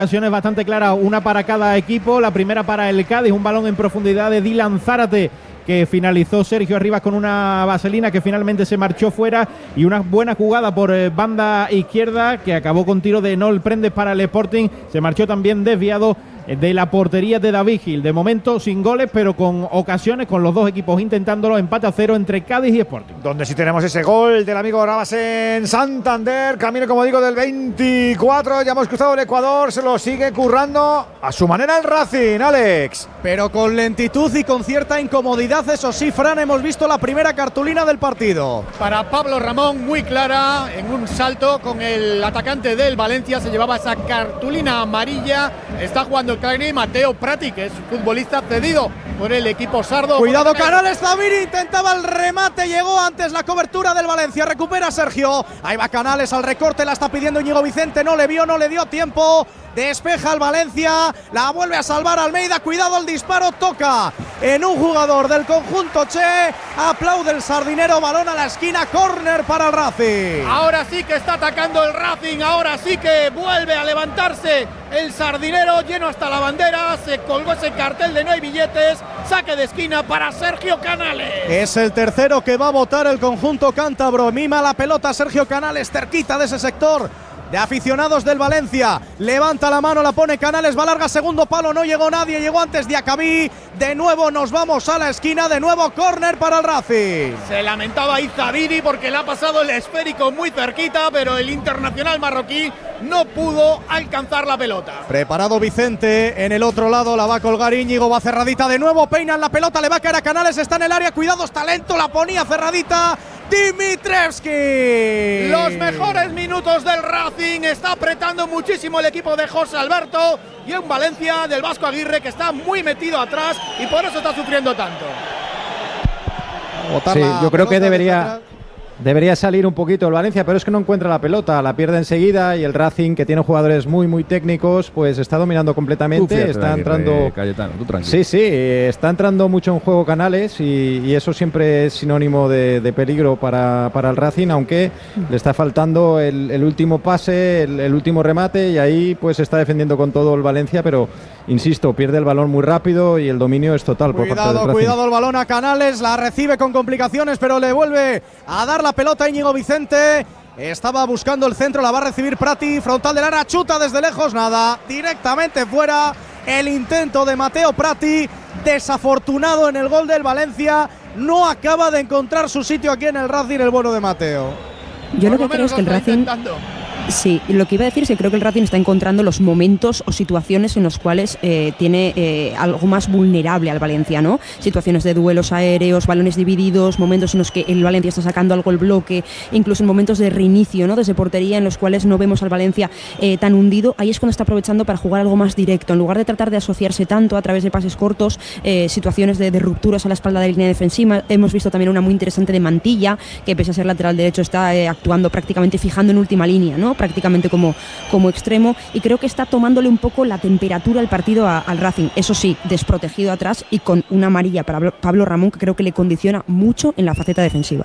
ocasiones bastante claras, una para cada equipo. La primera para el Cádiz, un balón en profundidad de Dylan Zárate, que finalizó Sergio Arribas con una vaselina que finalmente se marchó fuera, y una buena jugada por banda izquierda que acabó con tiro de Nol Prendes para el Sporting. Se marchó también desviado de la portería de David Gil. De momento sin goles, pero con ocasiones, con los dos equipos intentándolo. Empate a 0 entre Cádiz y Sporting. Donde sí tenemos ese gol del amigo Navas en Santander. Camino, como digo, del 24. Ya hemos cruzado el Ecuador. Se lo sigue currando a su manera el Racing, Alex. Pero con lentitud y con cierta incomodidad, eso sí, Fran, hemos visto la primera cartulina del partido. Para Pablo Ramón, muy clara, en un salto con el atacante del Valencia, se llevaba esa cartulina amarilla. Está jugando el Clarini, Mateo Prati, que es futbolista cedido por el equipo sardo. Cuidado, Canales, Zaviri intentaba el remate, llegó antes la cobertura del Valencia, recupera Sergio. Ahí va Canales al recorte, la está pidiendo Íñigo Vicente, no le vio, no le dio tiempo. Despeja el Valencia, la vuelve a salvar Almeida, cuidado el disparo, toca en un jugador del conjunto Che, aplaude el sardinero, balón a la esquina, córner para el Racing. Ahora sí que está atacando el Racing, ahora sí que vuelve a levantarse el sardinero, lleno hasta la bandera, se colgó ese cartel de no hay billetes, saque de esquina para Sergio Canales. Es el tercero que va a votar el conjunto cántabro, mima la pelota Sergio Canales, cerquita de ese sector de aficionados del Valencia, levanta la mano, la pone Canales, va larga, segundo palo, no llegó nadie, llegó antes Diacabí, de nuevo nos vamos a la esquina, de nuevo córner para el Racing. Se lamentaba ahí Zaviri porque le ha pasado el esférico muy cerquita, pero el internacional marroquí no pudo alcanzar la pelota. Preparado Vicente, en el otro lado la va a colgar Íñigo, va cerradita de nuevo, peinan la pelota, le va a caer a Canales, está en el área, cuidado, está lento, la ponía cerradita Dimitrevski. Los mejores minutos del Racing, está apretando muchísimo el equipo de José Alberto y un Valencia del Vasco Aguirre que está muy metido atrás y por eso está sufriendo tanto. Sí, yo creo que debería salir un poquito el Valencia, pero es que no encuentra la pelota, la pierde enseguida, y el Racing, que tiene jugadores muy técnicos, pues está dominando completamente. Está entrando Cayetano, tú tranquilo. Sí, está entrando mucho en juego Canales, y eso siempre es sinónimo de peligro para el Racing, aunque le está faltando el último pase, el último remate, y ahí pues está defendiendo con todo el Valencia, pero insisto, pierde el balón muy rápido y el dominio es total por parte del Racing. Cuidado el balón a Canales, la recibe con complicaciones, pero le vuelve a dar la pelota a Íñigo Vicente. Estaba buscando el centro, la va a recibir Prati, frontal del área, chuta desde lejos, nada, directamente fuera. El intento de Mateo Prati, desafortunado en el gol del Valencia, no acaba de encontrar su sitio aquí en el Racing, el bueno de Mateo. Yo lo que creo es que el Racing... Sí, lo que iba a decir es que creo que el Racing está encontrando los momentos o situaciones en los cuales tiene algo más vulnerable al Valencia, ¿no? Situaciones de duelos aéreos, balones divididos, momentos en los que el Valencia está sacando algo el bloque, incluso en momentos de reinicio, ¿no? Desde portería, en los cuales no vemos al Valencia tan hundido. Ahí es cuando está aprovechando para jugar algo más directo, en lugar de tratar de asociarse tanto a través de pases cortos, situaciones de rupturas a la espalda de línea defensiva. Hemos visto también una muy interesante de Mantilla, que pese a ser lateral derecho está actuando prácticamente, fijando en última línea, ¿no? Prácticamente como extremo, y creo que está tomándole un poco la temperatura al partido al Racing, eso sí, desprotegido atrás y con una amarilla para Pablo Ramón que creo que le condiciona mucho en la faceta defensiva.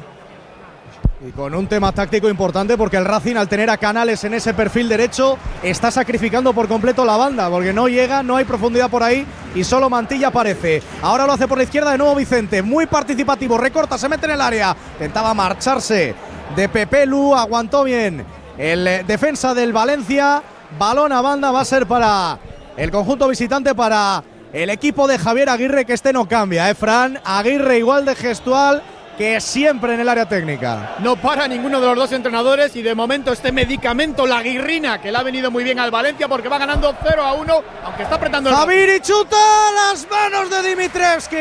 Y con un tema táctico importante, porque el Racing, al tener a Canales en ese perfil derecho, está sacrificando por completo la banda, porque no llega, no hay profundidad por ahí y solo Mantilla aparece. Ahora lo hace por la izquierda de nuevo Vicente, muy participativo, recorta, se mete en el área, intentaba marcharse de Pepe Lu, aguantó bien el defensa del Valencia. Balón a banda, va a ser para el conjunto visitante, para el equipo de Javier Aguirre, que no cambia, Fran. Aguirre igual de gestual que siempre en el área técnica. No para ninguno de los dos entrenadores, y de momento este medicamento, la guirrina, que le ha venido muy bien al Valencia porque va ganando 0-1, aunque está apretando el... Zaviri chuta las manos de Dimitrevski.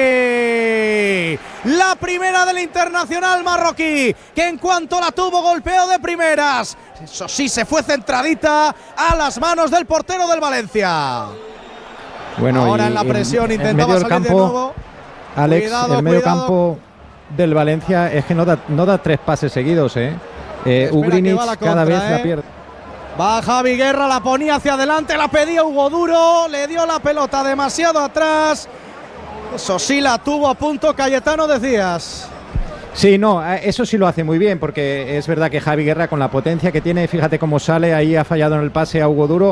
La primera del internacional marroquí, que en cuanto la tuvo golpeó de primeras. Eso sí, se fue centradita a las manos del portero del Valencia. Bueno, ahora en la presión intentaba salir de nuevo. Alex, el medio campo del Valencia es que no da tres pases seguidos, Ugrinic cada vez la pierde. Va Javi Guerra, la ponía hacia adelante, la pedía Hugo Duro, le dio la pelota demasiado atrás. Eso sí, la tuvo a punto Cayetano, decías. Sí, no, eso sí lo hace muy bien, porque es verdad que Javi Guerra, con la potencia que tiene, fíjate cómo sale, ahí ha fallado en el pase a Hugo Duro,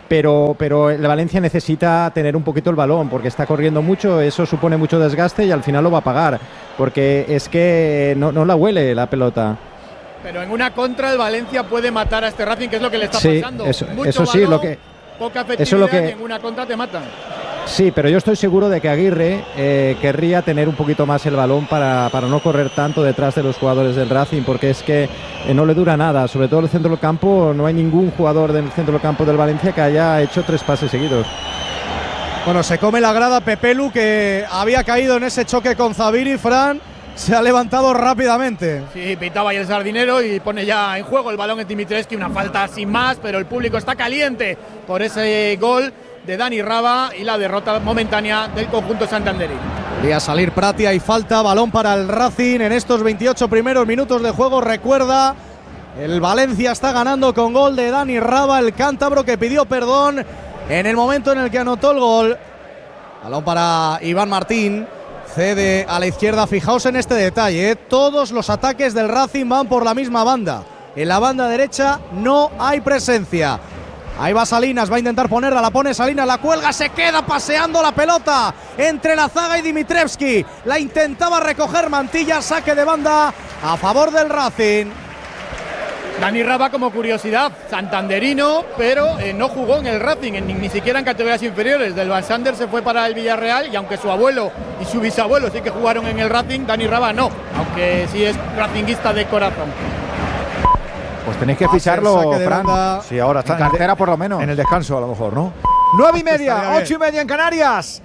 pero el Valencia necesita tener un poquito el balón porque está corriendo mucho, eso supone mucho desgaste y al final lo va a pagar, porque es que no la huele la pelota. Pero en una contra el Valencia puede matar a este Racing, que es lo que le está pasando. Eso sí, balón, poca efectividad y en una contra te matan. Sí, pero yo estoy seguro de que Aguirre querría tener un poquito más el balón para no correr tanto detrás de los jugadores del Racing, porque es que no le dura nada, sobre todo en el centro del campo. No hay ningún jugador del centro del campo del Valencia que haya hecho 3 pases seguidos. Bueno, se come la grada Pepelu, que había caído en ese choque con Zaviri. Fran se ha levantado rápidamente. Sí, pitaba ahí el sardinero y pone ya en juego el balón en Dimitrescu, una falta sin más, pero el público está caliente por ese gol de Dani Raba y la derrota momentánea del conjunto santanderino. Podría salir Pratia y falta, balón para el Racing en estos 28 primeros minutos de juego. Recuerda, el Valencia está ganando con gol de Dani Raba, el cántabro que pidió perdón en el momento en el que anotó el gol. Balón para Iván Martín, cede a la izquierda. Fijaos en este detalle, todos los ataques del Racing van por la misma banda. En la banda derecha no hay presencia. Ahí va Salinas, va a intentar ponerla, la pone Salinas, la cuelga, se queda paseando la pelota entre la zaga y Dimitrescu. La intentaba recoger Mantilla, saque de banda a favor del Racing. Dani Raba, como curiosidad, santanderino, pero no jugó en el Racing, ni siquiera en categorías inferiores. Del Van Sander se fue para el Villarreal y aunque su abuelo y su bisabuelo sí que jugaron en el Racing, Dani Raba no, aunque sí es racinguista de corazón. Pues tenéis que ficharlo, Fran. Sí, ahora está en cartera por lo menos. En el descanso a lo mejor, ¿no? 9:30, 8:30 en Canarias.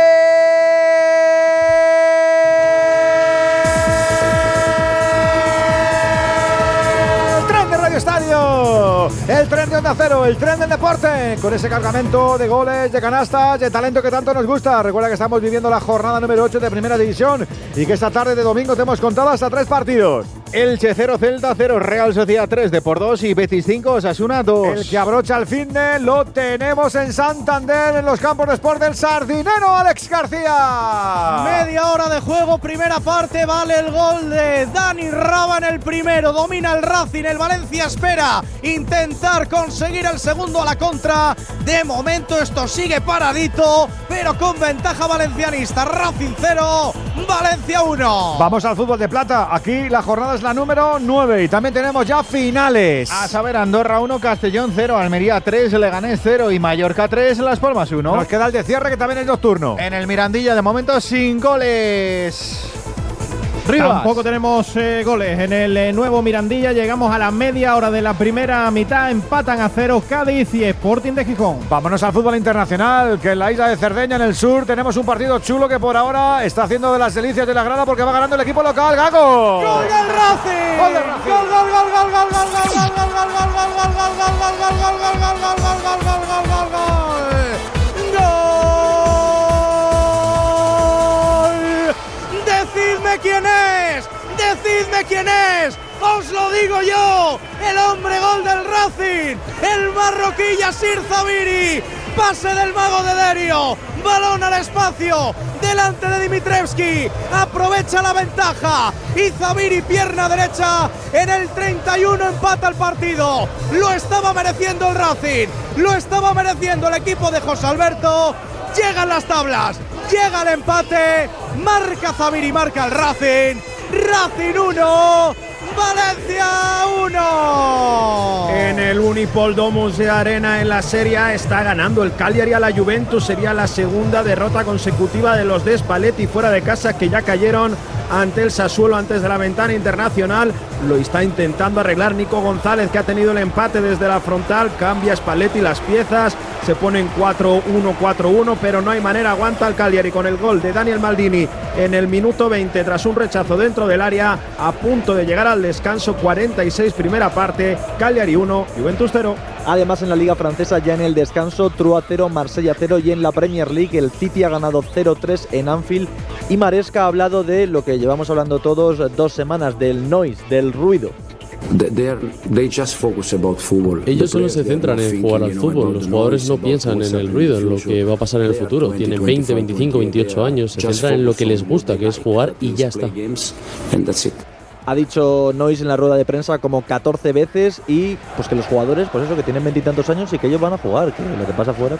El tren de Radio Estadio, el tren de Onda Cero, el tren del deporte, con ese cargamento de goles, de canastas, de talento que tanto nos gusta. Recuerda que estamos viviendo la jornada número 8 de Primera División y que esta tarde de domingo te hemos contado hasta 3 partidos. Elche 0, Celta 0, Real Sociedad 3, Depor 2 y Betis 5, Osasuna 2. El que abrocha el finde lo tenemos en Santander, en los campos de Sport del Sardinero, Alex García. Media hora de juego, primera parte, vale el gol de Dani Raba en el primero. Domina el Racing, el Valencia espera intentar conseguir el segundo a la contra. De momento esto sigue paradito, pero con ventaja valencianista. Racing 0, Valencia 1. Vamos al fútbol de plata, aquí la jornada es la número 9 y también tenemos ya finales. A saber, Andorra 1, Castellón 0, Almería 3, Leganés 0 y Mallorca 3, Las Palmas 1. Nos queda el de cierre que también es nocturno. En el Mirandilla de momento sin goles. Rivas. Tampoco tenemos goles en el nuevo Mirandilla. Llegamos a la media hora de la primera mitad. Empatan a 0 Cádiz y Sporting de Gijón. Vámonos al fútbol internacional, que en la isla de Cerdeña, en el sur, tenemos un partido chulo que por ahora está haciendo de las delicias de la grada porque va ganando el equipo local. ¡Gago! ¡Gol del Racing! ¡Gol del Racing! ¡Gol, gol, gol, gol, gol, gol, gol, gol, gol, gol, gol, gol, gol, gol, ¿quién es? ¡Decidme quién es! ¡Os lo digo yo! ¡El hombre gol del Racing! ¡El marroquí Yassir Zaviri! ¡Pase del mago de Derio! ¡Balón al espacio! ¡Delante de Dimitrescu! ¡Aprovecha la ventaja! Y Zaviri, pierna derecha, en el 31 empata el partido. ¡Lo estaba mereciendo el Racing! ¡Lo estaba mereciendo el equipo de José Alberto! Llegan las tablas, llega el empate, marca Zaviri, marca el Racing. Racing 1, Valencia 1. En el Unipol Domus de Arena en la Serie A está ganando el Cagliari a la Juventus. Sería la segunda derrota consecutiva de los de Spalletti fuera de casa, que ya cayeron ante el Sassuolo antes de la ventana internacional. Lo está intentando arreglar Nico González, que ha tenido el empate desde la frontal. Cambia Spalletti las piezas, se ponen 4-1, 4-1, pero no hay manera. Aguanta el Cagliari con el gol de Daniel Maldini en el minuto 20 tras un rechazo dentro del área, a punto de llegar al descanso. 46 primera parte, Cagliari 1, Juventus 0. Además, en la Liga Francesa, ya en el descanso, Troyes 0, Marsella 0, y en la Premier League el City ha ganado 0-3 en Anfield. Y Maresca ha hablado de lo que llevamos hablando todos 2 semanas, del noise, del ruido. Ellos solo se centran en jugar al fútbol. Los jugadores no piensan en el ruido, en lo que va a pasar en el futuro. Tienen 20, 25, 28 años, se centran en lo que les gusta, que es jugar, y ya está. Ha dicho Nois en la rueda de prensa como 14 veces y pues que los jugadores, pues eso, que tienen 20 y tantos años y que ellos van a jugar, que lo que pasa afuera